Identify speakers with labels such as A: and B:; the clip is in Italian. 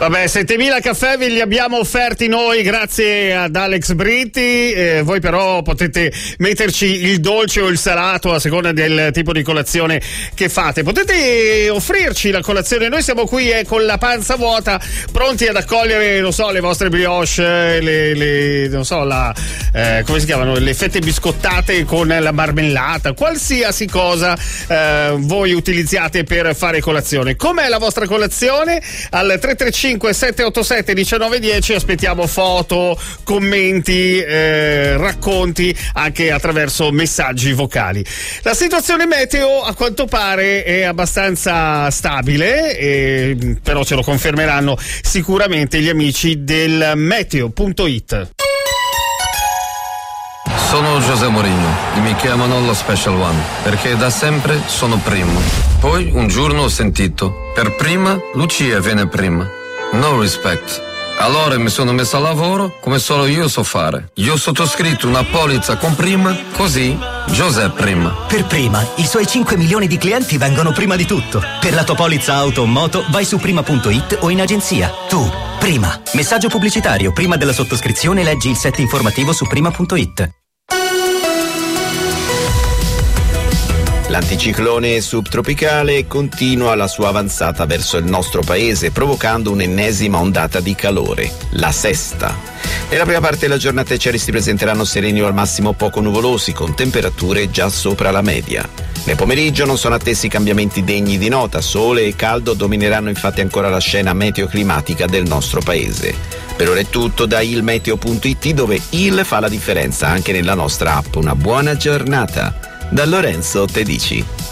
A: Vabbè, 7.000 caffè ve li abbiamo offerti noi grazie ad Alex Britti, voi però potete metterci il dolce o il salato a seconda del tipo di colazione che fate. Potete offrirci la colazione, noi siamo qui con la panza vuota, pronti ad accogliere, non so, le vostre brioche, non so, come si chiamano, le fette biscottate con la marmellata, qualsiasi cosa voi utilizziate per fare colazione. Com'è la vostra colazione? Al 335 787 1910 aspettiamo foto, commenti, racconti anche attraverso messaggi vocali. La situazione meteo a quanto pare è abbastanza stabile, però ce lo confermeranno sicuramente gli amici del meteo.it.
B: Sono José Mourinho e mi chiamano lo Special One perché da sempre sono primo. Poi un giorno ho sentito: per prima Lucia viene prima. No respect. Allora mi sono messo a lavoro come solo io so fare. Io ho sottoscritto una polizza con prima, così José prima.
C: Per prima, i suoi 5 milioni di clienti vengono prima di tutto. Per la tua polizza auto o moto vai su prima.it o in agenzia. Tu, prima. Messaggio pubblicitario. Prima della sottoscrizione leggi il set informativo su prima.it.
D: L'anticiclone subtropicale continua la sua avanzata verso il nostro paese, provocando un'ennesima ondata di calore, la sesta. Nella prima parte della giornata i cieli si presenteranno sereni o al massimo poco nuvolosi, con temperature già sopra la media. Nel pomeriggio non sono attesi cambiamenti degni di nota, sole e caldo domineranno infatti ancora la scena meteoclimatica del nostro paese. Per ora è tutto da ilmeteo.it, dove il fa la differenza anche nella nostra app. Una buona giornata. Da Lorenzo Tedici.